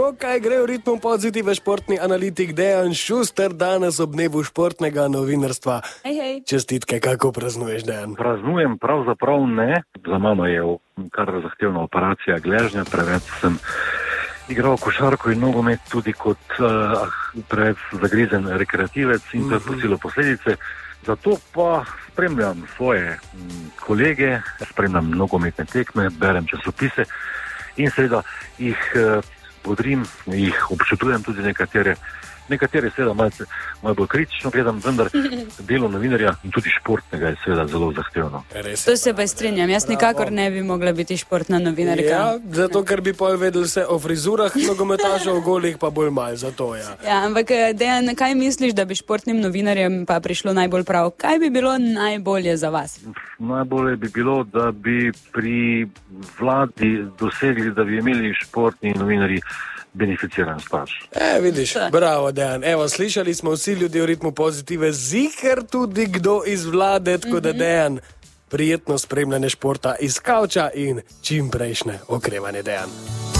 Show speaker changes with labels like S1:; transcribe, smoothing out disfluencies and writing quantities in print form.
S1: Kaj gre v ritmu pozitive športni analitik Dejan Šuster danes ob dnevu športnega novinarstva.
S2: Hej.
S1: Čestitke, kako praznuješ, Dejan?
S3: Praznujem pravzaprav ne. Za mano je kar zahtevna operacija gležnja, preveč sem igral košarko in nogomet tudi kot preveč zagrizen rekreativec in to je pustilo posledice. Zato pa spremljam svoje kolege, spremljam nogometne tekme, berem časopise in seveda jih bodrim, jih občutujem tudi nekatere seveda malo bolj kritično gledam, vendar delo novinarja in tudi športnega je seveda zelo zahtevno.
S2: To se pa strinjam, jaz nikakor ne bi mogla biti športna novinarka.
S1: Ja, zato ker bi povedal vse o frizurah nogometašev, o golih pa bolj malo, zato ja.
S2: Ja, ampak Dejan, kaj misliš, da bi športnim novinarjem pa prišlo najbolj prav? Kaj bi bilo najbolje za vas?
S3: Najbolje bi bilo, da bi pri vladi dosegli, da bi imeli športni novinarji beneficiran staž.
S1: Vidiš, bravo, Dejan. Evo, slišali smo vsi ljudje v ritmu pozitive, ziher tudi kdo iz vlade, tako da Dejan, prijetno spremljanje športa iz kavča in čim prejšnje okrevanje, Dejan.